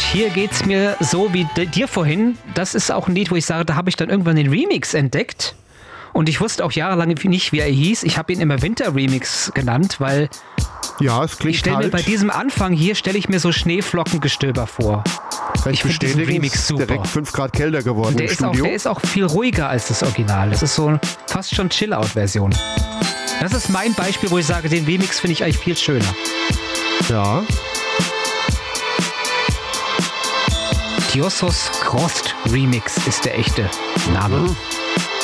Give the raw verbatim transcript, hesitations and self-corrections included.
Und hier geht's mir so wie d- dir vorhin. Das ist auch ein Lied, wo ich sage, da habe ich dann irgendwann den Remix entdeckt. Und ich wusste auch jahrelang nicht, wie er hieß. Ich habe ihn immer Winter-Remix genannt, weil Ja, es ich klingt stelle mir kalt. bei diesem Anfang hier, stelle ich mir so Schneeflockengestöber vor. Kann ich find diesen bestätigen, Remix ist super. direkt fünf Grad kälter geworden Der im ist, auch, Studio. der ist auch viel ruhiger als das Original. Das ist so fast schon Chill-Out-Version. Das ist mein Beispiel, wo ich sage, den Remix finde ich eigentlich viel schöner. Ja. Diossos Crossed Remix ist der echte Name. Mhm.